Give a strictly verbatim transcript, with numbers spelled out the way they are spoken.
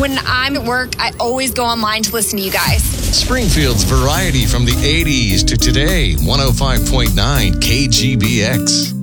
When I'm at work, I always go online to listen to you guys. Springfield's variety from the eighties to today. one oh five point nine K G B X.